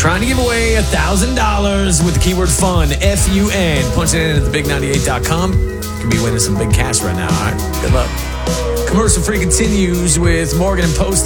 Trying to give away $1,000 with the keyword fun, F-U-N. Punch it in at thebig98.com. You could be winning some big cash right now, all right? Good luck. Commercial free continues with Morgan and Post.